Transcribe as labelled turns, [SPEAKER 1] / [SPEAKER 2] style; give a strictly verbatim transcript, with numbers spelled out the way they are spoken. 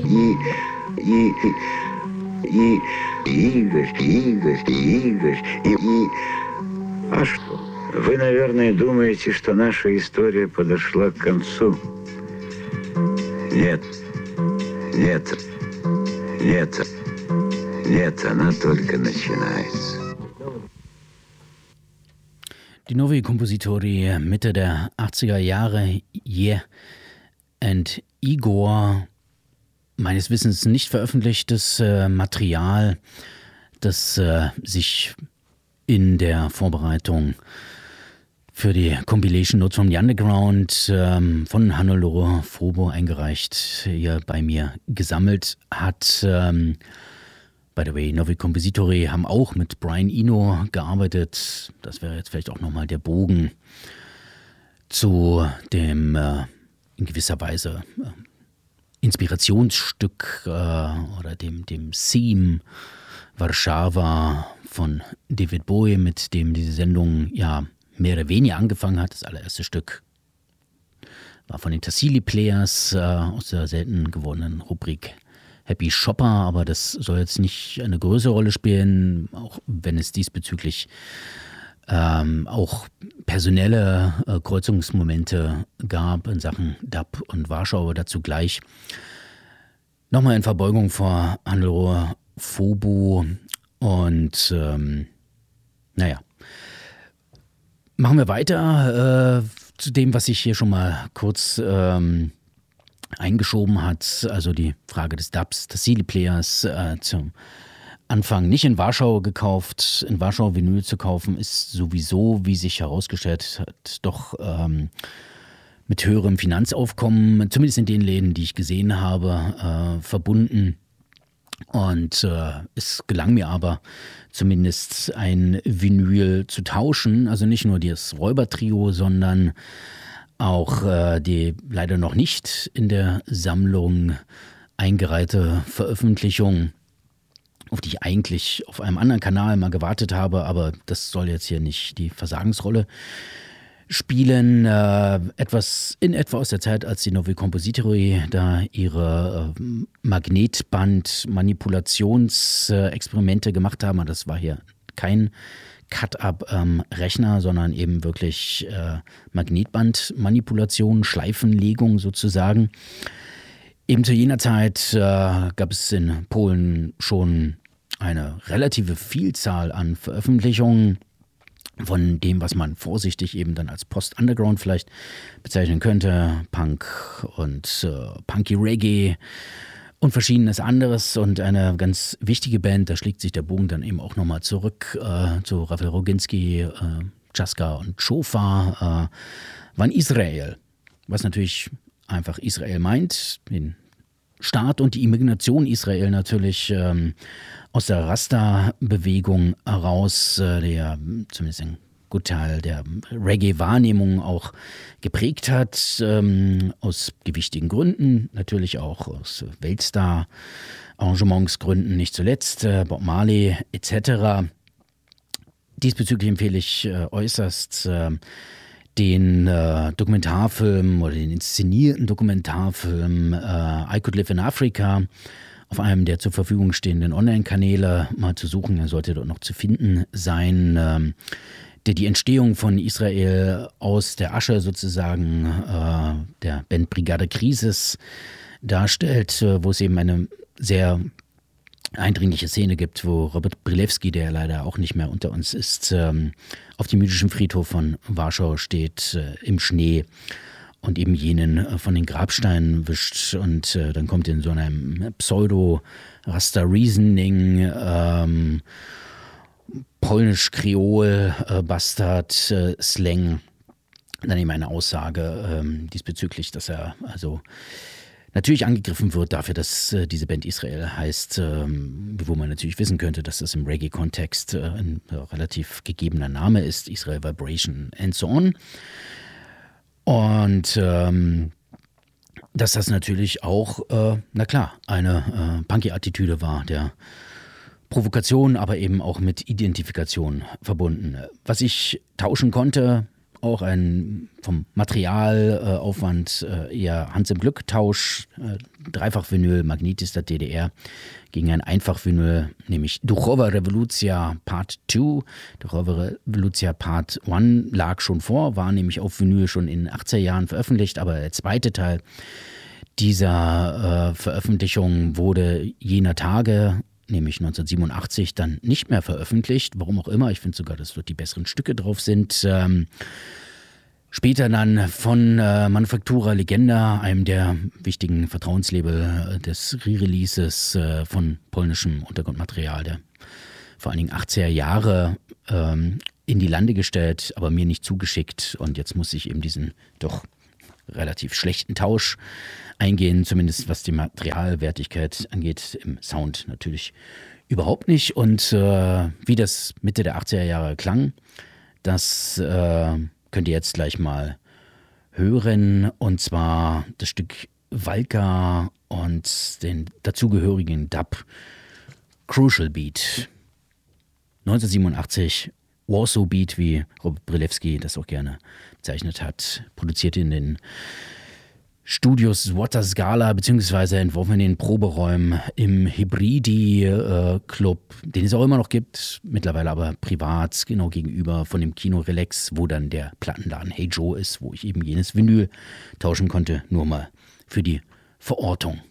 [SPEAKER 1] И, и, и, Игорь, Игорь, Игорь, и, и... А что? Вы, наверное, думаете, что наша история подошла к концу? Нет, нет, нет, нет, она только начинается.
[SPEAKER 2] Die Novi Compositori Mitte der achtziger Jahre, Yeah and Igor, meines Wissens nicht veröffentlichtes äh, Material, das äh, sich in der Vorbereitung für die Compilation Notes from the Underground ähm, von Hannelore Frobo eingereicht, hier bei mir gesammelt hat. Ähm, By the way, Novi Compositori haben auch mit Brian Eno gearbeitet. Das wäre jetzt vielleicht auch nochmal der Bogen zu dem äh, in gewisser Weise äh, Inspirationsstück äh, oder dem, dem Theme Warszawa von David Bowie, mit dem diese Sendung ja mehr oder weniger angefangen hat. Das allererste Stück war von den Tassili Players äh, aus der selten gewordenen Rubrik Happy Shopper, aber das soll jetzt nicht eine größere Rolle spielen, auch wenn es diesbezüglich ähm, auch personelle äh, Kreuzungsmomente gab in Sachen Dub und Warschau, aber dazu gleich. Nochmal in Verbeugung vor Hannelore Frobo und ähm, naja, machen wir weiter äh, zu dem, was ich hier schon mal kurz ähm, eingeschoben hat, also die Frage des Dubs, des Tassili-Players äh, zum Anfang nicht in Warschau gekauft. In Warschau Vinyl zu kaufen ist sowieso, wie sich herausgestellt hat, doch ähm, mit höherem Finanzaufkommen, zumindest in den Läden, die ich gesehen habe, äh, verbunden. Und äh, es gelang mir aber zumindest ein Vinyl zu tauschen, also nicht nur das Räubertrio, sondern auch äh, die leider noch nicht in der Sammlung eingereihte Veröffentlichung, auf die ich eigentlich auf einem anderen Kanal mal gewartet habe, aber das soll jetzt hier nicht die Versagensrolle spielen. Äh, etwas in etwa aus der Zeit, als die Novi Compositori da ihre äh, Magnetband-Manipulationsexperimente gemacht haben. Das war hier kein Cut-up am Rechner, sondern eben wirklich äh, Magnetbandmanipulation, Schleifenlegung sozusagen. Eben zu jener Zeit äh, gab es in Polen schon eine relative Vielzahl an Veröffentlichungen von dem, was man vorsichtig eben dann als Post-Underground vielleicht bezeichnen könnte, Punk und äh, Punky Reggae und verschiedenes anderes, und eine ganz wichtige Band, da schlägt sich der Bogen dann eben auch nochmal zurück äh, zu Raphael Roginski, äh, Jaska und Shofar, äh, waren Israel, was natürlich einfach Israel meint, den Staat und die Imagination Israel natürlich ähm, aus der Rasta-Bewegung heraus, äh, der zumindest ein Gutteil der Reggae-Wahrnehmung auch geprägt hat, ähm, aus gewichtigen Gründen, natürlich auch aus Weltstar-Arrangementsgründen, nicht zuletzt, äh, Bob Marley et cetera. Diesbezüglich empfehle ich äh, äußerst äh, den äh, Dokumentarfilm oder den inszenierten Dokumentarfilm äh, I Could Live in Africa auf einem der zur Verfügung stehenden Online-Kanäle mal zu suchen. Er sollte dort noch zu finden sein, äh, der die Entstehung von Israel aus der Asche sozusagen äh, der Band Brigade Krisis darstellt, äh, wo es eben eine sehr eindringliche Szene gibt, wo Robert Brilewski, der leider auch nicht mehr unter uns ist, ähm, auf dem jüdischen Friedhof von Warschau steht, äh, im Schnee und eben jenen äh, von den Grabsteinen wischt, und äh, dann kommt in so einem Pseudo-Rasta-Reasoning ähm, polnisch-kreol, äh, Bastard, äh, Slang, dann eben eine Aussage ähm, diesbezüglich, dass er also natürlich angegriffen wird dafür, dass äh, diese Band Israel heißt, ähm, wo man natürlich wissen könnte, dass das im Reggae-Kontext äh, ein äh, relativ gegebener Name ist, Israel Vibration and so on. Und ähm, dass das natürlich auch, äh, na klar, eine äh, Punky-Attitüde war, der Provokation, aber eben auch mit Identifikation verbunden. Was ich tauschen konnte, auch ein vom Materialaufwand äh, eher Hans im Glück-Tausch, äh, Dreifach-Vinyl, Magnetis der D D R, gegen ein Einfach-Vinyl, nämlich Duchowa Revolucja Part zwei. Duchowa Revolucja Part eins lag schon vor, war nämlich auf Vinyl schon in den achtziger Jahren veröffentlicht, aber der zweite Teil dieser äh, Veröffentlichung wurde jener Tage, nämlich neunzehnhundertsiebenundachtzig, dann nicht mehr veröffentlicht. Warum auch immer. Ich finde sogar, dass dort die besseren Stücke drauf sind. Ähm, später dann von äh, Manufaktura Legenda, einem der wichtigen Vertrauenslabel des Re-Releases äh, von polnischem Untergrundmaterial, der vor allen Dingen achtziger Jahre ähm, in die Lande gestellt, aber mir nicht zugeschickt. Und jetzt muss ich eben diesen doch relativ schlechten Tausch eingehen, zumindest was die Materialwertigkeit angeht, im Sound natürlich überhaupt nicht. Und äh, wie das Mitte der achtziger Jahre klang, das äh, könnt ihr jetzt gleich mal hören, und zwar das Stück Walka und den dazugehörigen Dub Crucial Beat. neunzehnhundertsiebenundachtzig, Warsaw Beat, wie Robert Brylewski das auch gerne bezeichnet hat, produziert in den Studios Złota Skala, beziehungsweise entworfen in den Proberäumen im Hybridi äh, Club, den es auch immer noch gibt, mittlerweile aber privat, genau gegenüber von dem Kino Relax, wo dann der Plattenladen Hey Joe ist, wo ich eben jenes Vinyl tauschen konnte, nur mal für die Verortung.